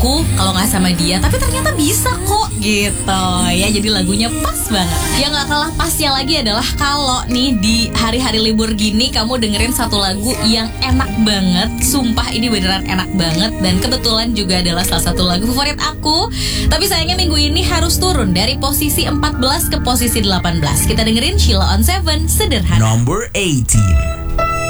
aku kalau nggak sama dia, tapi ternyata bisa kok gitu ya. Jadi lagunya pas banget. Yang nggak kalah pasnya lagi adalah kalau nih di hari-hari libur gini kamu dengerin satu lagu yang enak banget. Sumpah ini beneran enak banget, dan kebetulan juga adalah salah satu lagu favorit aku. Tapi sayangnya minggu ini harus turun dari posisi 14 ke posisi 18. Kita dengerin Sheila on 7, Sederhana. Number 18.